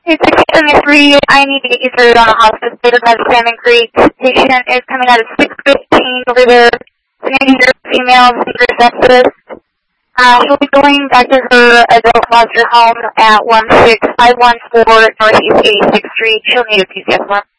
It's 673. I need to get you started on a hospice bed at Salmon Creek. Patient is coming out at 6:15 over there. Senior female, secret sepsis. She'll be going back to her adult foster home at 16514 Northeast 86th Street. She'll need a PCS form.